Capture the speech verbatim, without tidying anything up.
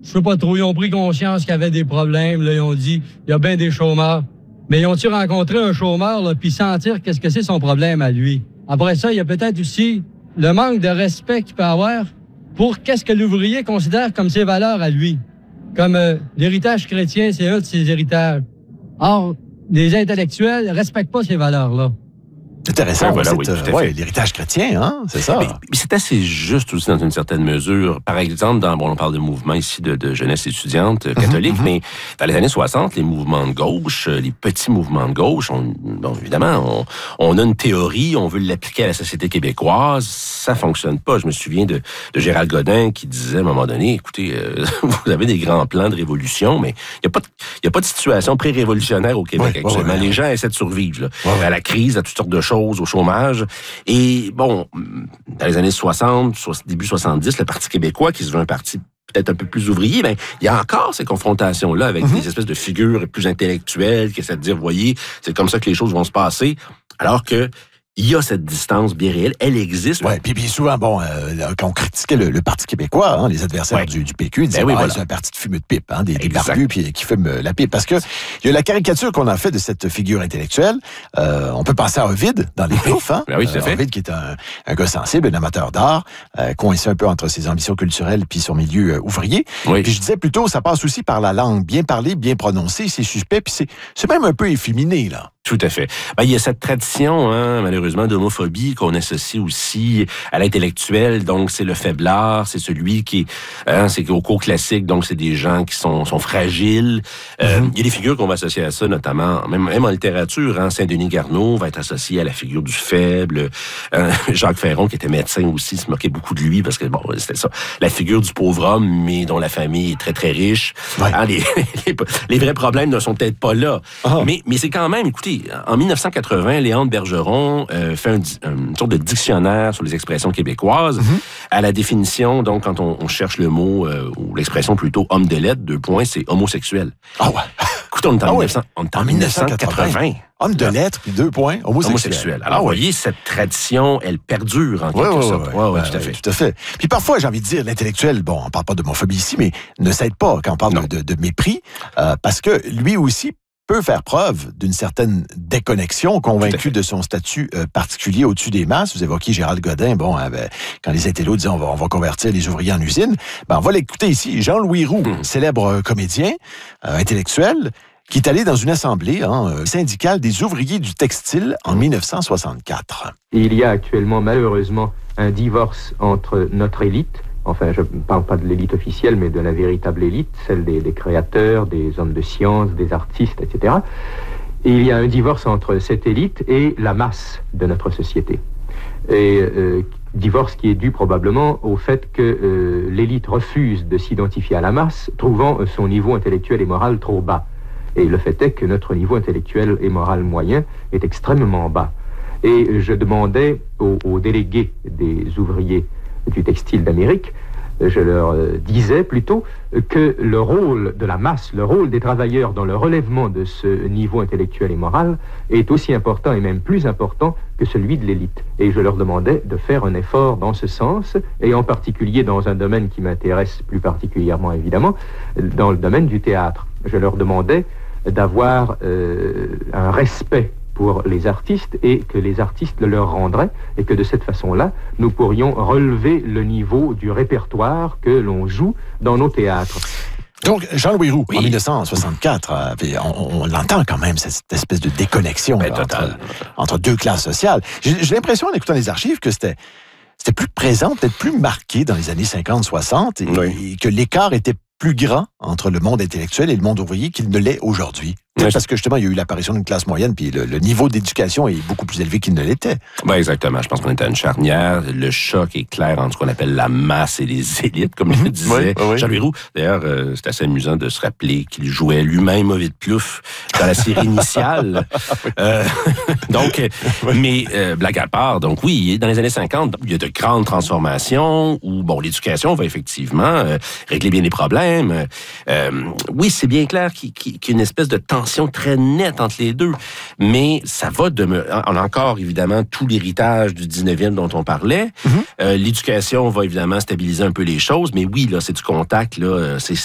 je sais pas trop, ils ont pris conscience qu'il y avait des problèmes. Là, ils ont dit, il y a bien des chômeurs. Mais ils ont-ils rencontré un chômeur, là, puis sentir qu'est-ce que c'est son problème à lui? Après ça, il y a peut-être aussi le manque de respect qu'il peut avoir pour qu'est-ce que l'ouvrier considère comme ses valeurs à lui. Comme euh, l'héritage chrétien, c'est un de ses héritages. Or, les intellectuels ne respectent pas ces valeurs-là. Intéressant, ouais, voilà, cette, oui, tout à fait. ouais, l'héritage chrétien, hein, c'est ça. Mais, mais c'est assez juste aussi dans une certaine mesure. Par exemple, dans, bon, on parle de mouvements ici de, de jeunesse étudiante catholique, mm-hmm. mais dans les années soixante, les mouvements de gauche, les petits mouvements de gauche, on, bon, évidemment, on, on a une théorie, on veut l'appliquer à la société québécoise, ça fonctionne pas. Je me souviens de, de Gérald Godin qui disait à un moment donné, écoutez, euh, vous avez des grands plans de révolution, mais il n'y a pas de, il y a pas de situation pré-révolutionnaire au Québec ouais, actuellement. ouais, ouais. Les gens essaient de survivre là, ouais, ouais. à la crise, à toutes sortes de choses, au chômage. Et bon, dans les années soixante, début soixante-dix, le Parti québécois, qui se veut un parti peut-être un peu plus ouvrier, ben il y a encore ces confrontations-là avec mm-hmm. des espèces de figures plus intellectuelles qui essaient de dire, voyez, c'est comme ça que les choses vont se passer, alors que il y a cette distance bien réelle, elle existe. Oui, puis, puis souvent, bon, euh, quand on critiquait le, le Parti québécois, hein, les adversaires ouais. du, du P Q, ils disaient, ben oui, ah, voilà. c'est un parti de fumeux de pipe, hein, des, des barbus puis, qui fument la pipe. Parce que il y a la caricature qu'on a fait de cette figure intellectuelle. Euh, on peut penser à Ovide dans Les Ploufs, hein. Ben oui, tout à fait. Ovide qui est un, un gars sensible, un amateur d'art, euh, coincé un peu entre ses ambitions culturelles puis son milieu euh, ouvrier. Oui. Puis je disais plutôt, ça passe aussi par la langue, bien parlée, bien prononcée, c'est suspect, puis c'est, c'est même un peu efféminé, là. Tout à fait. Ben, il y a cette tradition, hein, malheureusement, d'homophobie qu'on associe aussi à l'intellectuel. Donc, c'est le faiblard, c'est celui qui, hein, c'est au cours classique, donc c'est des gens qui sont, sont fragiles. Euh, mm-hmm. Il y a des figures qu'on va associer à ça, notamment, même, même en littérature. Hein, Saint-Denis Garneau va être associé à la figure du faible. Euh, Jacques Ferron, qui était médecin aussi, se moquait beaucoup de lui parce que, bon, c'était ça. La figure du pauvre homme, mais dont la famille est très, très riche. Ouais. Hein, les, les, les vrais problèmes ne sont peut-être pas là. Oh. Mais, mais c'est quand même, écoutez, en dix-neuf cent quatre-vingts, Léandre Bergeron euh, fait un, une sorte de dictionnaire sur les expressions québécoises. Mm-hmm. À la définition, donc, quand on, on cherche le mot, euh, ou l'expression plutôt homme de lettres, deux points, c'est homosexuel. Ah ouais. Écoute, on est en, ah mille neuf cents, on est en, en dix-neuf cent quatre-vingts. Homme de lettres, puis deux points, homosexuel. homosexuel. Alors, ah, vous voyez, cette tradition, elle perdure en quelque ouais, sorte. Oui, ouais, ouais, tout à fait. Tout à fait. Puis parfois, j'ai envie de dire, l'intellectuel, bon, on parle pas d'homophobie ici, mais ne s'aide pas quand on parle de, de, de mépris, euh, parce que lui aussi peut faire preuve d'une certaine déconnexion, convaincu de son statut euh, particulier au-dessus des masses. Vous évoquiez Gérald Godin, bon, euh, ben, quand les intellos disaient on va, on va convertir les ouvriers en usine, ben, on va l'écouter ici. Jean-Louis Roux, mmh. célèbre comédien, euh, intellectuel, qui est allé dans une assemblée hein, syndicale des ouvriers du textile en dix-neuf cent soixante-quatre. Il y a actuellement, malheureusement, un divorce entre notre élite, enfin, je ne parle pas de l'élite officielle, mais de la véritable élite, celle des, des créateurs, des hommes de science, des artistes, et cetera. Et il y a un divorce entre cette élite et la masse de notre société. Et euh, divorce qui est dû probablement au fait que euh, l'élite refuse de s'identifier à la masse, trouvant son niveau intellectuel et moral trop bas. Et le fait est que notre niveau intellectuel et moral moyen est extrêmement bas. Et je demandais aux, aux délégués des ouvriers du textile d'Amérique, je leur disais plutôt que le rôle de la masse, le rôle des travailleurs dans le relèvement de ce niveau intellectuel et moral est aussi important et même plus important que celui de l'élite. Et je leur demandais de faire un effort dans ce sens, et en particulier dans un domaine qui m'intéresse plus particulièrement évidemment, dans le domaine du théâtre. Je leur demandais d'avoir euh, un respect pour les artistes et que les artistes le leur rendraient et que de cette façon-là, nous pourrions relever le niveau du répertoire que l'on joue dans nos théâtres. Donc, Jean-Louis Roux, oui. en dix-neuf cent soixante-quatre, euh, on, on l'entend quand même, cette espèce de déconnexion ben, là, entre, entre deux classes sociales. J'ai, j'ai l'impression, en écoutant les archives, que c'était, c'était plus présent, peut-être plus marqué dans les années cinquante soixante, et, oui. et que l'écart était plus grand entre le monde intellectuel et le monde ouvrier qu'il ne l'est aujourd'hui. Oui. Parce que justement, il y a eu l'apparition d'une classe moyenne, puis le, le niveau d'éducation est beaucoup plus élevé qu'il ne l'était. Oui, exactement. Je pense qu'on était à une charnière. Le choc est clair entre ce qu'on appelle la masse et les élites, comme je le disais. Oui, oui. Jean-Louis Roux, d'ailleurs, euh, c'est assez amusant de se rappeler qu'il jouait lui-même Ovide Plouffe dans la série initiale. euh, donc, oui. mais euh, blague à part, donc oui, dans les années cinquante, il y a de grandes transformations où, bon, l'éducation va effectivement euh, régler bien les problèmes. Euh, oui, c'est bien clair qu'il, qu'il y a une espèce de tension très nette entre les deux, mais ça va demeurer. On a encore, évidemment, tout l'héritage du dix-neuvième dont on parlait. Mm-hmm. Euh, l'éducation va, évidemment, stabiliser un peu les choses, mais oui, là, c'est du contact, là, c'est